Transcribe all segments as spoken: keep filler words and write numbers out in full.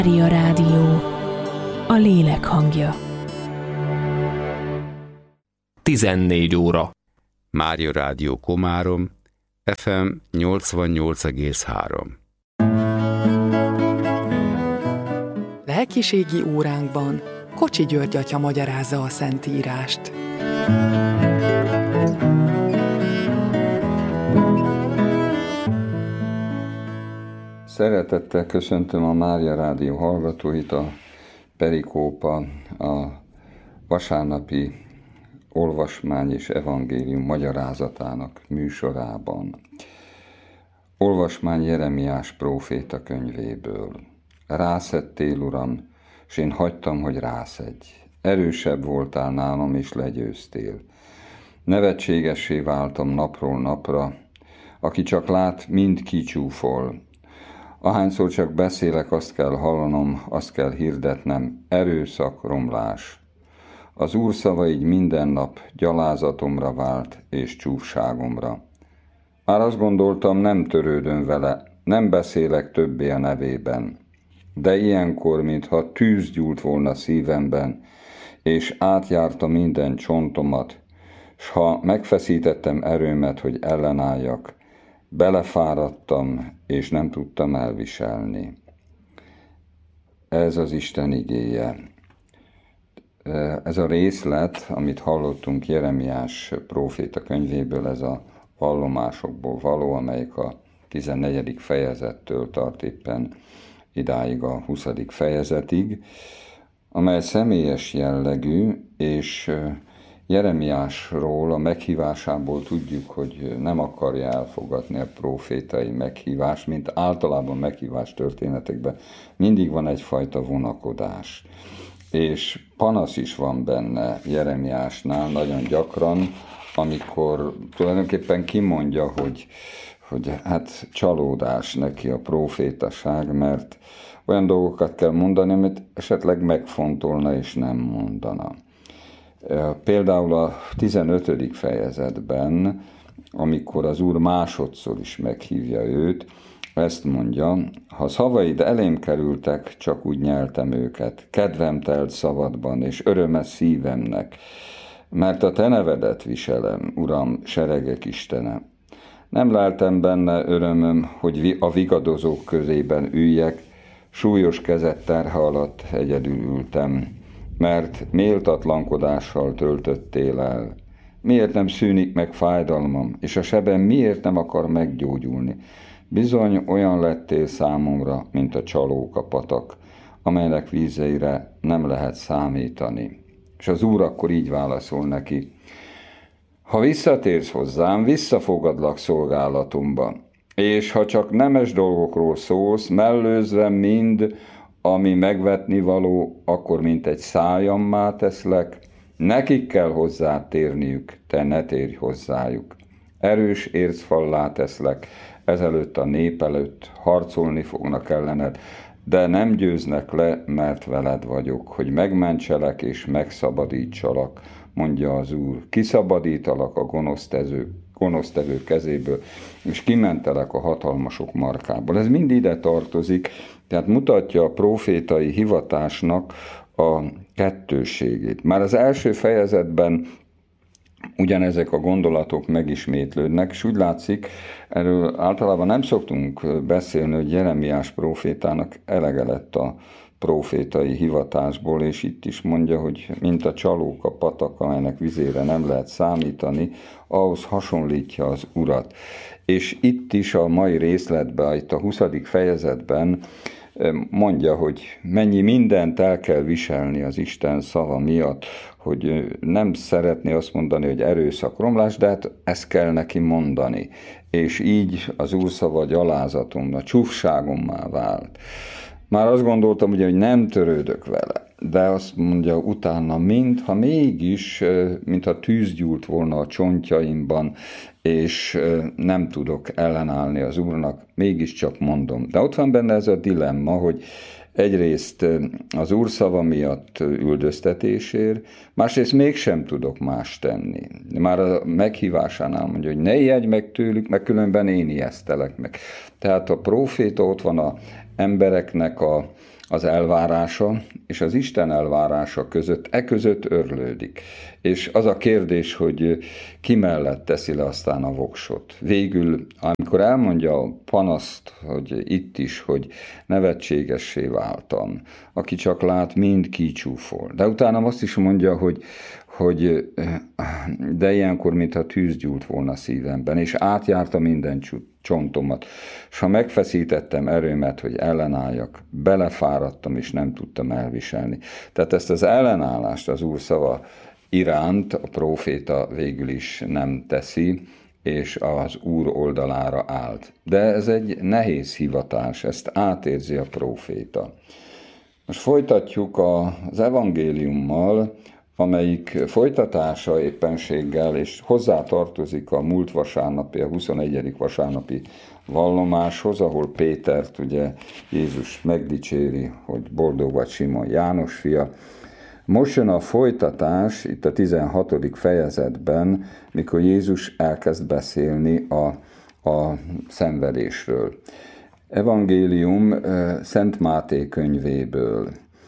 Mária Rádió, a lélek hangja. tizennégy óra. Mária Rádió Komárom, ef em nyolcvannyolc egész három. Lelkiségi óránkban Kocsi György atya magyarázza a Szentírást. Szeretettel köszöntöm a Mária Rádió hallgatóit, a Perikópa, a vasárnapi olvasmány és evangélium magyarázatának műsorában. Olvasmány Jeremiás próféta könyvéből. Rászedtél, Uram, s én hagytam, hogy rászedj. Erősebb voltál nálam, és legyőztél. Nevetségessé váltam napról napra, aki csak lát, mind kicsúfol. Ahányszor csak beszélek, azt kell hallanom, azt kell hirdetnem, erőszak, romlás. Az Úr szava így minden nap gyalázatomra vált és csúfságomra. Már azt gondoltam, nem törődöm vele, nem beszélek többé a nevében. De ilyenkor, mintha tűz gyúlt volna szívemben, és átjárta minden csontomat, s ha megfeszítettem erőmet, hogy ellenálljak, belefáradtam, és nem tudtam elviselni. Ez az Isten igéje. Ez a részlet, amit hallottunk Jeremiás próféta könyvéből, ez a vallomásokból való, amelyik a tizennegyedik fejezettől tart éppen idáig a huszadik fejezetig, amely személyes jellegű, és Jeremiásról, a meghívásából tudjuk, hogy nem akarja elfogadni a prófétai meghívást, mint általában meghívás történetekben mindig van egyfajta vonakodás. És panasz is van benne Jeremiásnál nagyon gyakran, amikor tulajdonképpen kimondja, hogy, hogy hát csalódás neki a prófétaság, mert olyan dolgokat kell mondani, amit esetleg megfontolna és nem mondana. Például a tizenötödik fejezetben, amikor az Úr másodszor is meghívja őt, ezt mondja, ha szavaid elém kerültek, csak úgy nyeltem őket, kedvem telt szavadban, és öröme szívemnek, mert a te nevedet viselem, Uram, seregek Istene. Nem leltem benne örömöm, hogy a vigadozók közében üljek, súlyos kezed terhe alatt egyedül ültem, mert méltatlankodással töltöttél el. Miért nem szűnik meg fájdalmam, és a sebem miért nem akar meggyógyulni? Bizony olyan lettél számomra, mint a csalóka patak, amelynek vízeire nem lehet számítani. És az Úr akkor így válaszol neki, ha visszatérsz hozzám, visszafogadlak szolgálatomba, és ha csak nemes dolgokról szólsz, mellőzve mind, ami megvetni való, akkor mint egy szájammá teszlek, nekik kell hozzá térniük, te ne térj hozzájuk. Erős ércfallá teszlek, ezelőtt a nép előtt harcolni fognak ellened, de nem győznek le, mert veled vagyok, hogy megmentselek és megszabadítsalak, mondja az Úr. Kiszabadítalak a gonosztevő, gonosztevő kezéből, és kimentelek a hatalmasok markából. Ez mind ide tartozik, tehát mutatja a prófétai hivatásnak a kettősségét. Már az első fejezetben ugyanezek a gondolatok megismétlődnek, és úgy látszik, erről általában nem szoktunk beszélni, hogy Jeremiás prófétának elege lett a prófétai hivatásból, és itt is mondja, hogy mint a csalók a patak, amelynek vizére nem lehet számítani, ahhoz hasonlítja az Urat. És itt is a mai részletben, itt a huszadik fejezetben mondja, hogy mennyi mindent el kell viselni az Isten szava miatt, hogy nem szeretné azt mondani, hogy erőszak, romlás, de hát ezt kell neki mondani. És így az Úr szava gyalázatomra, csúfságommá vált. Már azt gondoltam, ugye, hogy nem törődök vele, de azt mondja utána, mintha mégis, mintha tűz gyúlt volna a csontjaimban, és nem tudok ellenállni az Úrnak, mégiscsak mondom. De ott van benne ez a dilemma, hogy egyrészt az Úr szava miatt üldöztetésért, másrészt mégsem tudok más tenni. Már a meghívásánál mondja, hogy ne ijedj meg tőlük, mert különben én ijesztelek meg. Tehát a próféta ott van a embereknek a, az elvárása és az Isten elvárása között, e között örlődik. És az a kérdés, hogy ki mellett teszi le aztán a voksot. Végül, amikor elmondja a panaszt, hogy itt is, hogy nevetségessé váltam, aki csak lát, mind kicsúfol. De utána azt is mondja, hogy, hogy de ilyenkor, mintha tűz gyúlt volna szívemben, és átjárta minden csontomat, és ha megfeszítettem erőmet, hogy ellenálljak, belefáradtam, és nem tudtam elviselni. Tehát ezt az ellenállást az Úr szava iránt a próféta végül is nem teszi, és az Úr oldalára állt. De ez egy nehéz hivatás, ezt átérzi a próféta. Most folytatjuk az evangéliummal, amelyik folytatása éppenséggel, és hozzátartozik a múlt vasárnapi, a huszonegyedik vasárnapi vallomáshoz, ahol Pétert ugye Jézus megdicséri, hogy boldog vagy Simon János fia. Most jön a folytatás, itt a tizenhatodik fejezetben, mikor Jézus elkezd beszélni a, a szenvedésről. Evangélium Szent Máté könyvéből.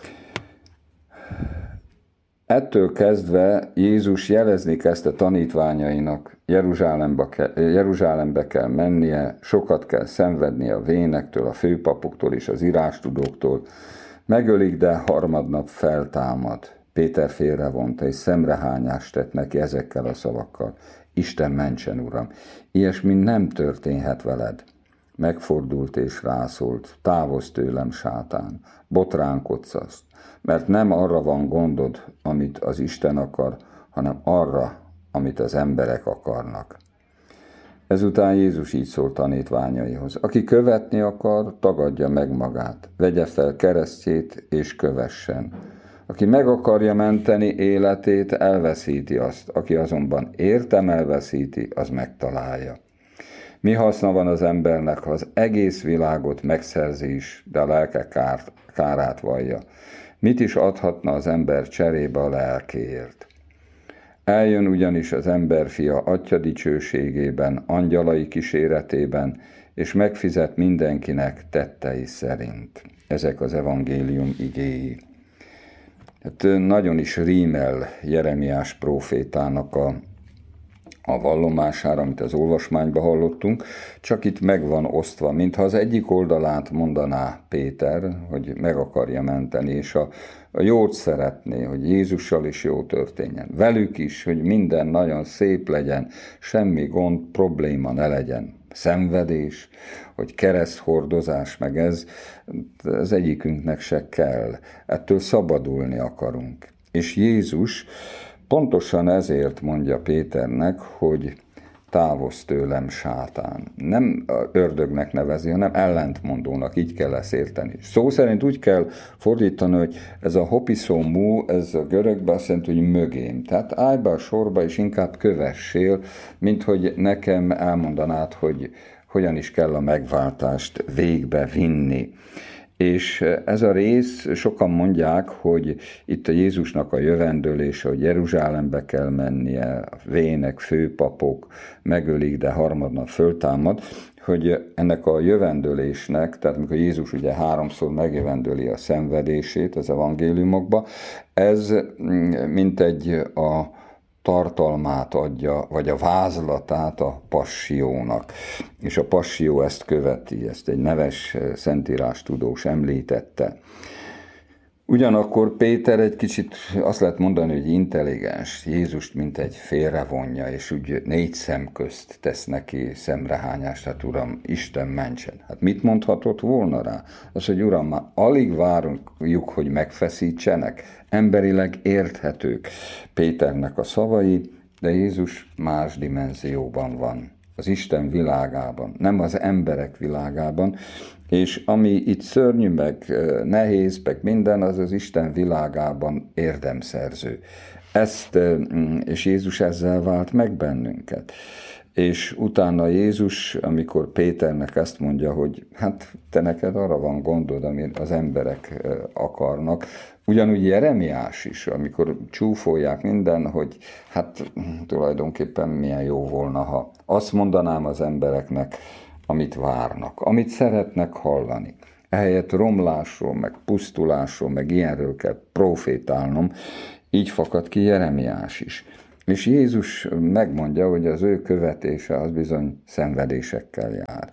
Ettől kezdve Jézus jelezni kezdte tanítványainak, Jeruzsálembe kell, Jeruzsálembe kell mennie, sokat kell szenvednie a vénektől, a főpapoktól és az írástudóktól, megölik, de harmadnap feltámad. Péter félrevonta, és szemrehányást tett neki ezekkel a szavakkal. Isten mentsen, Uram, ilyesmi nem történhet veled. Megfordult és rászólt, távozz tőlem, sátán, botránkodsz azt, mert nem arra van gondod, amit az Isten akar, hanem arra, amit az emberek akarnak. Ezután Jézus így szólt tanítványaihoz, aki követni akar, tagadja meg magát, vegye fel keresztjét és kövessen. Aki meg akarja menteni életét, elveszíti azt, aki azonban értem elveszíti, az megtalálja. Mi haszna van az embernek, ha az egész világot megszerzi is, de a lelke kárt, kárát vallja? Mit is adhatna az ember cserébe a lelkéért? Eljön ugyanis az emberfia atya dicsőségében, angyalai kíséretében, és megfizet mindenkinek tettei szerint. Ezek az evangélium igéi. Hát nagyon is rímel Jeremiás prófétának a, a vallomására, amit az olvasmányban hallottunk, csak itt meg van osztva, mintha az egyik oldalát mondaná Péter, hogy meg akarja menteni, és a, a jót szeretné, hogy Jézussal is jó történjen. Velük is, hogy minden nagyon szép legyen, semmi gond, probléma ne legyen. Szenvedés, hogy kereszthordozás, meg ez, az egyikünknek se kell. Ettől szabadulni akarunk. És Jézus pontosan ezért mondja Péternek, hogy távozz tőlem, sátán. Nem ördögnek nevezi, hanem ellentmondónak, így kell ezt érteni. Szó szerint úgy kell fordítani, hogy ez a hopiszomú, ez a görögben azt jelenti, hogy mögém. Tehát állj be a sorba, és inkább kövessél, mint hogy nekem elmondanád, hogy hogyan is kell a megváltást végbe vinni. És ez a rész, sokan mondják, hogy itt a Jézusnak a jövendőlése, hogy Jeruzsálembe kell mennie, a vének, főpapok megölik, de harmadnap föltámad, hogy ennek a jövendőlésnek, tehát amikor Jézus ugye háromszor megjövendőli a szenvedését az evangéliumokba, ez mint egy a tartalmát adja, vagy a vázlatát a passiónak. És a passió ezt követi, ezt egy neves szentírás tudós említette. Ugyanakkor Péter egy kicsit azt lehet mondani, hogy intelligens, Jézust mint egy félrevonja, és úgy négy szem közt tesz neki szemrehányást, hát Uram, Isten mentsen. Hát mit mondhatott volna rá? Az, hogy Uram, már alig várjuk, hogy megfeszítsenek, emberileg érthetők Péternek a szavai, de Jézus más dimenzióban van, az Isten világában, nem az emberek világában, és ami itt szörnyű, meg nehéz, meg minden, az az Isten világában érdemszerző. Ezt, és Jézus ezzel vált meg bennünket. És utána Jézus, amikor Péternek ezt mondja, hogy hát te neked arra van gondod, amit az emberek akarnak, ugyanúgy Jeremiás is, amikor csúfolják minden, hogy hát tulajdonképpen milyen jó volna, ha azt mondanám az embereknek, amit várnak, amit szeretnek hallani. ehelyett romlásról, meg pusztulásról, meg ilyenről kell profétálnom, így fakad ki Jeremiás is. És Jézus megmondja, hogy az ő követése az bizony szenvedésekkel jár,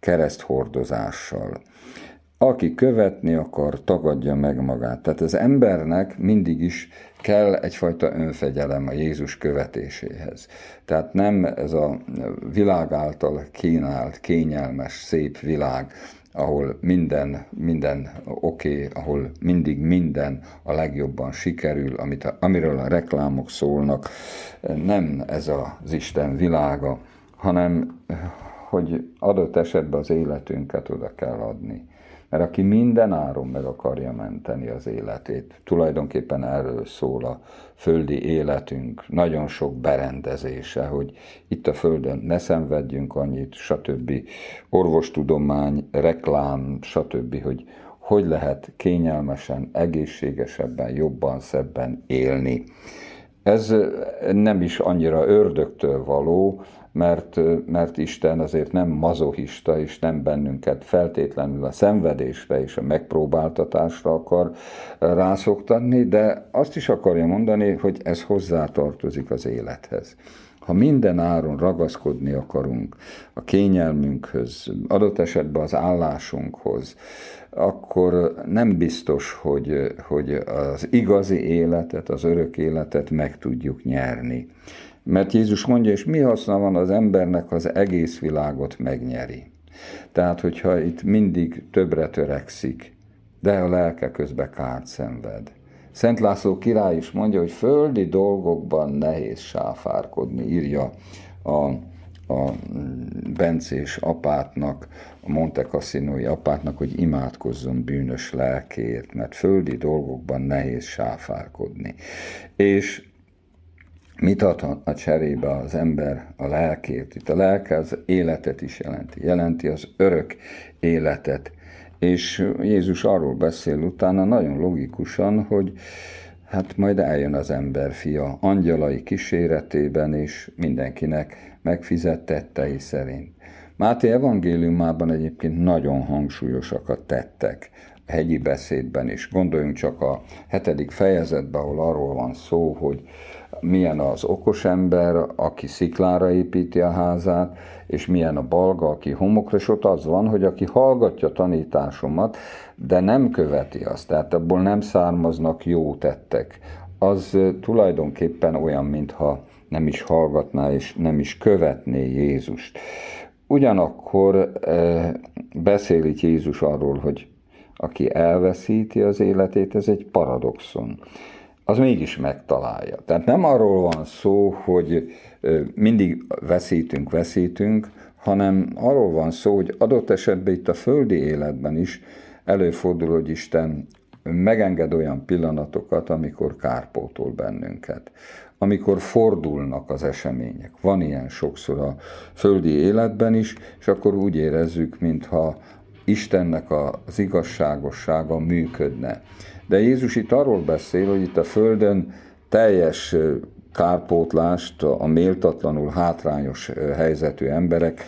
kereszthordozással. Aki követni akar, tagadja meg magát. Tehát az embernek mindig is kell egyfajta önfegyelem a Jézus követéséhez. Tehát nem ez a világ által kínált, kényelmes, szép világ, ahol minden, minden oké, okay, ahol mindig minden a legjobban sikerül, amit a, amiről a reklámok szólnak. Nem ez az Isten világa, hanem hogy adott esetben az életünket oda kell adni. Mert aki minden áron meg akarja menteni az életét, tulajdonképpen erről szól a földi életünk, nagyon sok berendezése, hogy itt a földön ne szenvedjünk annyit, stb. Orvostudomány, reklám, stb., hogy hogy lehet kényelmesen, egészségesebben, jobban, szebben élni. Ez nem is annyira ördögtől való, mert, mert Isten azért nem mazochista, és nem bennünket feltétlenül a szenvedésre és a megpróbáltatásra akar rászoktatni, de azt is akarja mondani, hogy ez hozzátartozik az élethez. Ha minden áron ragaszkodni akarunk a kényelmünkhöz, adott esetben az állásunkhoz, akkor nem biztos, hogy, hogy az igazi életet, az örök életet meg tudjuk nyerni. Mert Jézus mondja, és mi haszna van az embernek, az egész világot megnyeri. Tehát, hogyha itt mindig többre törekszik, de a lelke közben kárt szenved. Szent László király is mondja, hogy földi dolgokban nehéz sáfárkodni, írja a, a bencés apátnak, a Monte Cassinoi apátnak, hogy imádkozzon bűnös lelkéért, mert földi dolgokban nehéz sáfárkodni. És mit ad a cserébe az ember a lelkért? Itt a lelke az életet is jelenti, jelenti az örök életet. És Jézus arról beszél utána nagyon logikusan, hogy hát majd eljön az ember fia angyalai kíséretében, és mindenkinek megfizet tettei szerint. Máté evangéliumában egyébként nagyon hangsúlyosakat tettek, a hegyi beszédben is. Gondoljunk csak a hetedik fejezetben, ahol arról van szó, hogy milyen az okos ember, aki sziklára építi a házát, és milyen a balga, aki homokra, és ott az van, hogy aki hallgatja a tanításomat, de nem követi azt, tehát abból nem származnak jó tettek, az tulajdonképpen olyan, mintha nem is hallgatná, és nem is követné Jézust. Ugyanakkor e, beszél itt Jézus arról, hogy aki elveszíti az életét, ez egy paradoxon. Az mégis megtalálja. Tehát nem arról van szó, hogy mindig veszítünk, veszítünk, hanem arról van szó, hogy adott esetben itt a földi életben is előfordul, hogy Isten megenged olyan pillanatokat, amikor kárpótol bennünket, amikor fordulnak az események. Van ilyen sokszor a földi életben is, és akkor úgy érezzük, mintha Istennek az igazságossága működne. De Jézus itt arról beszél, hogy itt a földön teljes kárpótlást a méltatlanul hátrányos helyzetű emberek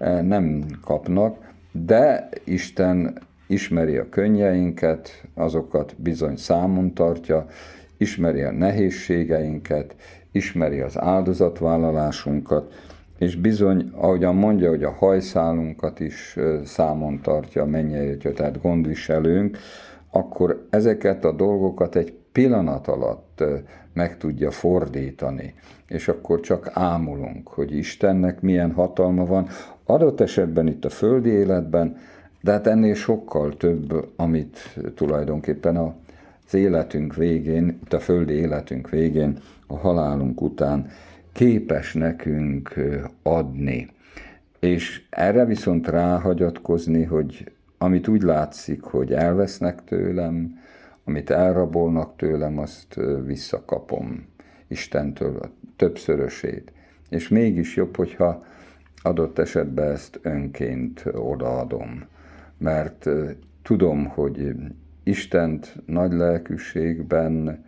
nem kapnak, de Isten ismeri a könnyeinket, azokat bizony számon tartja, ismeri a nehézségeinket, ismeri az áldozatvállalásunkat, és bizony, ahogyan mondja, hogy a hajszálunkat is számon tartja a mennyei Atya, tehát gondviselőnk, akkor ezeket a dolgokat egy pillanat alatt meg tudja fordítani, és akkor csak ámulunk, hogy Istennek milyen hatalma van, adott esetben itt a földi életben, de hát ennél sokkal több, amit tulajdonképpen az életünk végén, itt a földi életünk végén, a halálunk után képes nekünk adni. És erre viszont ráhagyatkozni, hogy amit úgy látszik, hogy elvesznek tőlem, amit elrabolnak tőlem, azt visszakapom Istentől a többszörösét. És mégis jobb, hogyha adott esetben ezt önként odaadom. Mert tudom, hogy Istent nagy lelkűségben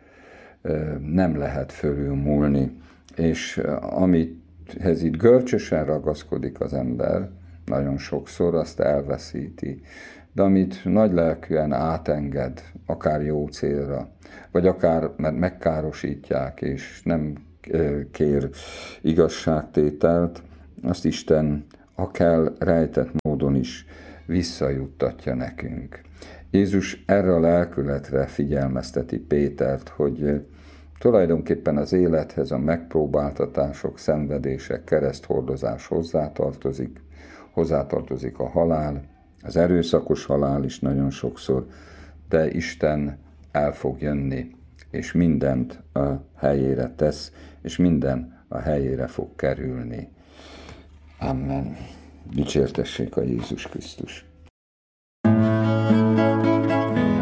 nem lehet fölülmúlni, és amithez itt görcsösen ragaszkodik az ember, nagyon sokszor, azt elveszíti. De amit nagylelkűen átenged, akár jó célra, vagy akár mert megkárosítják, és nem kér igazságtételt, azt Isten akár rejtett módon is visszajuttatja nekünk. Jézus erre a lelkületre figyelmezteti Pétert, hogy tulajdonképpen az élethez a megpróbáltatások, szenvedések, kereszthordozás hozzátartozik, hozzátartozik a halál, az erőszakos halál is nagyon sokszor, de Isten el fog jönni, és mindent a helyére tesz, és minden a helyére fog kerülni. Amen. Dicsértessék a Jézus Krisztus.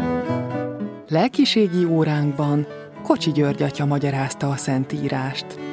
Lelkiségi óránkban Kocsi György atya magyarázta a Szentírást.